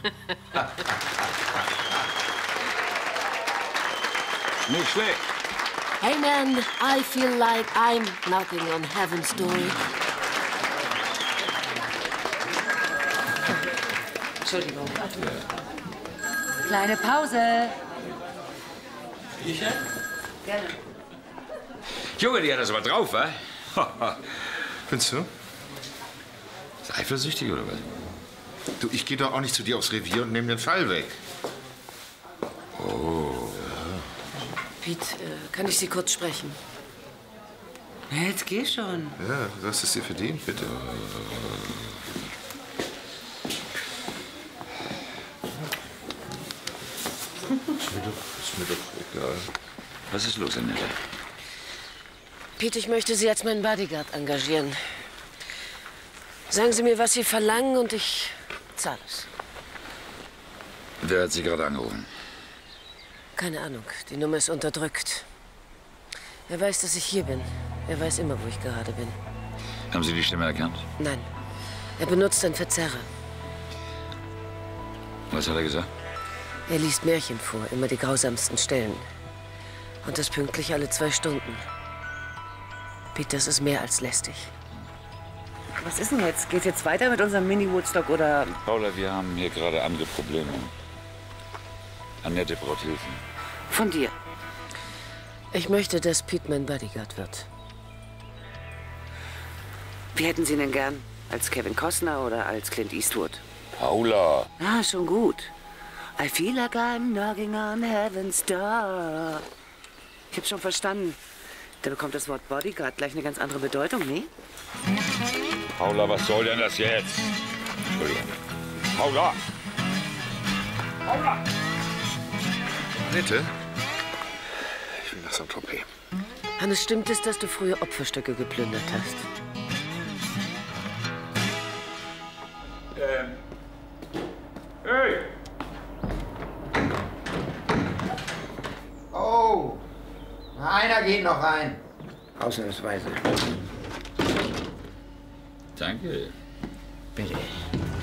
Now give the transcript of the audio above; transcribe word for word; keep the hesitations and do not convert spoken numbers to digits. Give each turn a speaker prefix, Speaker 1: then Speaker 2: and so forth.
Speaker 1: Nicht schlecht.
Speaker 2: Hey man, I feel like I'm knocking on heaven's door. Entschuldigung.
Speaker 3: Kleine Pause.
Speaker 1: Ich, ja?
Speaker 3: Gerne.
Speaker 1: Junge, die hat das aber drauf, wa?
Speaker 4: Findest du?
Speaker 1: Ist eifersüchtig oder was?
Speaker 4: Du, ich gehe doch auch nicht zu dir aufs Revier und nehme den Fall weg.
Speaker 1: Oh.
Speaker 2: Pete, äh, kann ich Sie kurz sprechen?
Speaker 3: Jetzt geh schon.
Speaker 4: Ja, du hast es dir verdient, bitte. Ist mir doch, ist mir doch egal.
Speaker 1: Was ist los, Annette?
Speaker 2: Pete, ich möchte Sie als meinen Bodyguard engagieren. Sagen Sie mir, was Sie verlangen, und ich zahle es.
Speaker 1: Wer hat Sie gerade angerufen?
Speaker 2: Keine Ahnung. Die Nummer ist unterdrückt. Er weiß, dass ich hier bin. Er weiß immer, wo ich gerade bin.
Speaker 1: Haben Sie die Stimme erkannt?
Speaker 2: Nein. Er benutzt einen Verzerrer.
Speaker 1: Was hat er gesagt?
Speaker 2: Er liest Märchen vor, immer die grausamsten Stellen. Und das pünktlich alle zwei Stunden. Pete, das ist mehr als lästig.
Speaker 3: Was ist denn jetzt? Geht's jetzt weiter mit unserem Mini-Woodstock oder...
Speaker 1: Paula, wir haben hier gerade andere Probleme. Annette braucht Hilfe.
Speaker 3: Von dir?
Speaker 2: Ich möchte, dass Pete mein Bodyguard wird.
Speaker 3: Wie hätten Sie ihn denn gern? Als Kevin Costner oder als Clint Eastwood?
Speaker 1: Paula!
Speaker 3: Ah, schon gut. I feel like I'm knocking on heaven's door. Ich hab schon verstanden. Da bekommt das Wort Bodyguard gleich eine ganz andere Bedeutung, ne?
Speaker 1: Paula, was soll denn das jetzt? Entschuldigung. Paula! Paula!
Speaker 4: Annette? Ich will nach Saint-Tropez.
Speaker 2: Hannes, stimmt es, dass du früher Opferstücke geplündert hast?
Speaker 1: Ähm. Hey!
Speaker 5: Oh! Einer geht noch rein.
Speaker 3: Ausnahmsweise.
Speaker 1: Danke.
Speaker 5: Bitte.